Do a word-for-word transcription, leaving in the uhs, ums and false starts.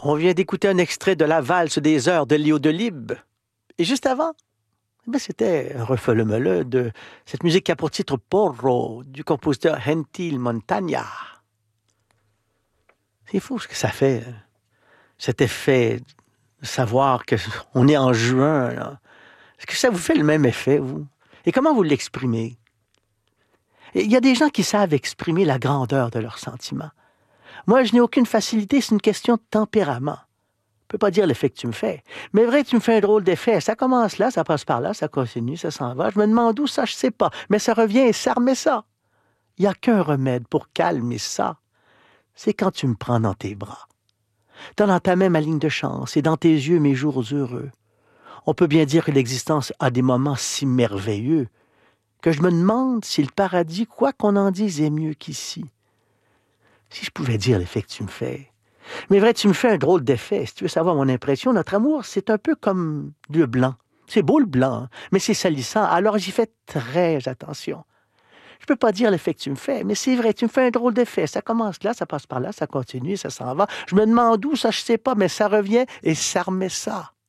On vient d'écouter un extrait de la valse des heures de Léo Delibes. Et juste avant, ben c'était un refeuille de cette musique qui a pour titre Porro du compositeur Gentil Montagna. C'est fou ce que ça fait, hein, cet effet de savoir qu'on est en juin. Là. Est-ce que ça vous fait le même effet, vous? Et comment vous l'exprimez? Il y a des gens qui savent exprimer la grandeur de leurs sentiments. Moi, je n'ai aucune facilité, c'est une question de tempérament. Je ne peux pas dire l'effet que tu me fais. Mais vrai, tu me fais un drôle d'effet. Ça commence là, ça passe par là, ça continue, ça s'en va. Je me demande où ça, je ne sais pas. Mais ça revient et ça remet ça. Il n'y a qu'un remède pour calmer ça. C'est quand tu me prends dans tes bras. T'as dans ta main ma ligne de chance et dans tes yeux mes jours heureux. On peut bien dire que l'existence a des moments si merveilleux que je me demande si le paradis, quoi qu'on en dise, est mieux qu'ici. Si je pouvais dire l'effet que tu me fais... Mais vrai, tu me fais un drôle d'effet. Si tu veux savoir mon impression, notre amour, c'est un peu comme le blanc. C'est beau le blanc, hein, mais c'est salissant. Alors j'y fais très attention. Je peux pas dire l'effet que tu me fais, mais c'est vrai, tu me fais un drôle d'effet. Ça commence là, ça passe par là, ça continue, ça s'en va. Je me demande où, ça je sais pas, mais ça revient et ça remet ça.